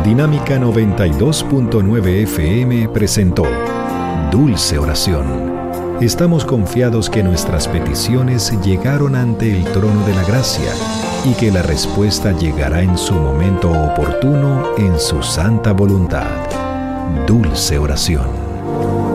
Dinámica 92.9 FM presentó Dulce Oración. Estamos confiados que nuestras peticiones llegaron ante el trono de la gracia y que la respuesta llegará en su momento oportuno en su santa voluntad. Dulce Oración.